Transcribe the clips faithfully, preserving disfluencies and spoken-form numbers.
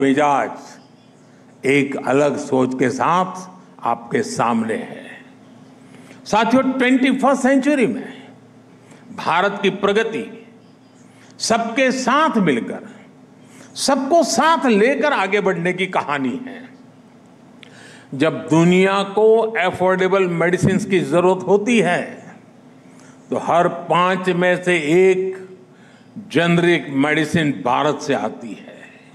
मिजाज एक अलग सोच के साथ आपके सामने है। साथियों, ट्वेंटी फर्स्ट सेंचुरी में भारत की प्रगति सबके साथ मिलकर, सबको साथ लेकर आगे बढ़ने की कहानी है। जब दुनिया को एफोर्डेबल मेडिसिन की जरूरत होती है तो हर पांच में से एक जेनरिक मेडिसिन भारत से आती है।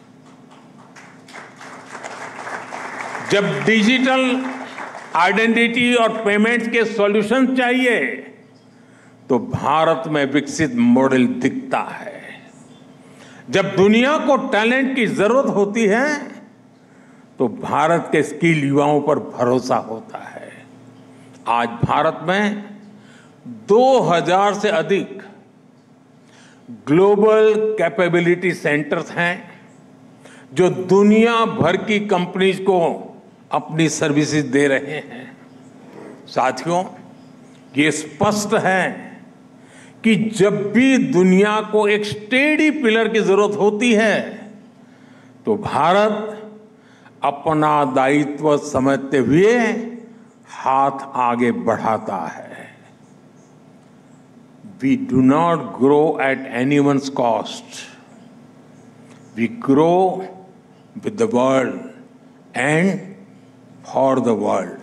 जब डिजिटल आइडेंटिटी और पेमेंट्स के सॉल्यूशन चाहिए तो भारत में विकसित मॉडल दिखता है। जब दुनिया को टैलेंट की जरूरत होती है तो भारत के स्किल युवाओं पर भरोसा होता है। आज भारत में दो हज़ार से अधिक ग्लोबल कैपेबिलिटी सेंटर्स हैं जो दुनिया भर की कंपनीज को अपनी सर्विसेज दे रहे हैं। साथियों, ये स्पष्ट है कि जब भी दुनिया को एक स्टेडी पिलर की जरूरत होती है तो भारत अपना दायित्व समझते हुए हाथ आगे बढ़ाता है। We do not grow at anyone's cost. We grow with the world and for the world.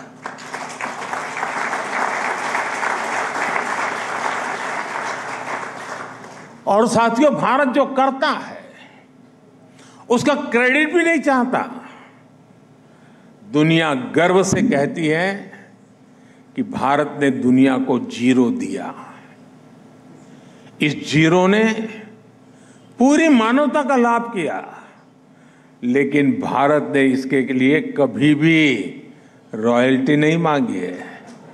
और साथियों, भारत जो करता है उसका क्रेडिट भी नहीं चाहता। दुनिया गर्व से कहती है कि भारत ने दुनिया को जीरो दिया। इस जीरो ने पूरी मानवता का लाभ किया, लेकिन भारत ने इसके लिए कभी भी रॉयल्टी नहीं मांगी है।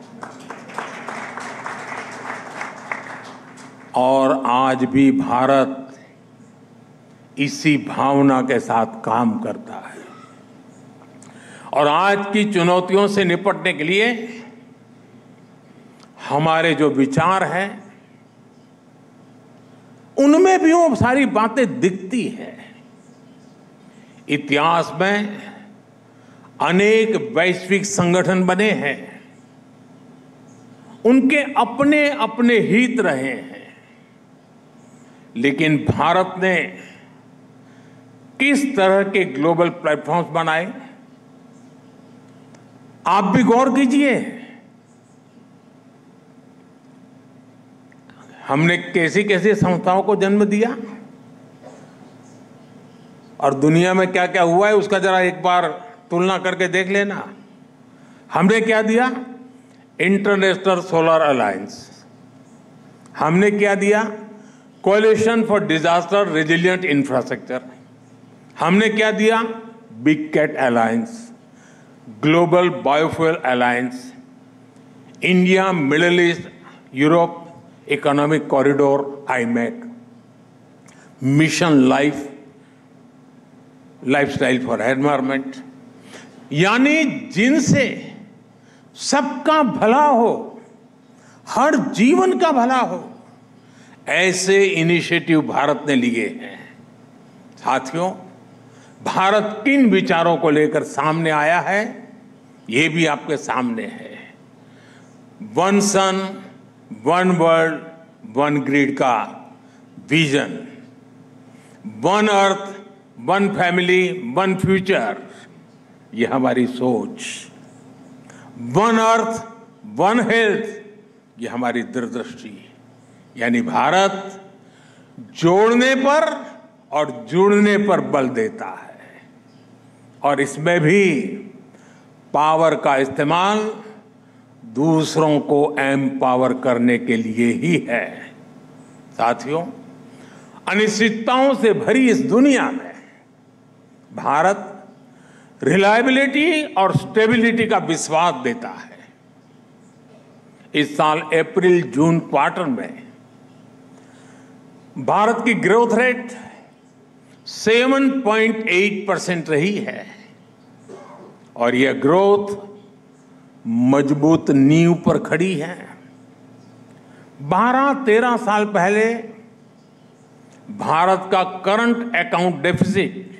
और आज भी भारत इसी भावना के साथ काम करता है। और आज की चुनौतियों से निपटने के लिए हमारे जो विचार हैं उनमें भी वो सारी बातें दिखती हैं। इतिहास में अनेक वैश्विक संगठन बने हैं, उनके अपने अपने हित रहे हैं, लेकिन भारत ने किस तरह के ग्लोबल प्लेटफॉर्म्स बनाए, आप भी गौर कीजिए। हमने कैसी कैसी संस्थाओं को जन्म दिया और दुनिया में क्या क्या हुआ है उसका जरा एक बार तुलना करके देख लेना। हमने क्या दिया? International solar alliance. हमने क्या दिया? Collision for disaster resilient infrastructure. हमने क्या दिया? Big cat alliance, global biofuel alliance, India middle east Europe economic corridor iMac, mission life lifestyle for environment. यानी जिनसे सबका भला हो, हर जीवन का भला हो, ऐसे इनिशिएटिव भारत ने लिए हैं। साथियों, भारत किन विचारों को लेकर सामने आया है ये भी आपके सामने है। One sun one world one grid का vision, one earth one family one future, ये हमारी सोच। वन अर्थ वन हेल्थ, ये हमारी दूरदृष्टि। यानी भारत जोड़ने पर और जुड़ने पर बल देता है और इसमें भी पावर का इस्तेमाल दूसरों को एम्पावर करने के लिए ही है। साथियों, अनिश्चितताओं से भरी इस दुनिया में भारत रिलायबिलिटी और स्टेबिलिटी का विश्वास देता है। इस साल अप्रैल जून क्वार्टर में भारत की ग्रोथ रेट सात पॉइंट आठ परसेंट रही है और यह ग्रोथ मजबूत नींव पर खड़ी है। बारह तेरह साल पहले भारत का करंट अकाउंट डेफिसिट